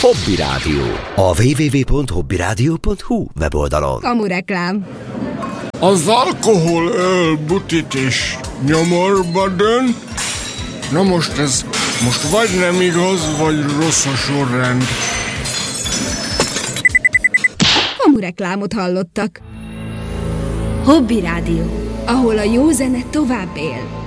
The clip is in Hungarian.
Hobby Rádió. A www.hobbyradio.hu weboldalon. Kamureklám. Az alkohol butit és nyomorba dönt. Na most ez vagy nem igaz, vagy rossz a sorrend. Kamureklámot hallottak. Hobby Rádió, ahol a jó zene tovább él.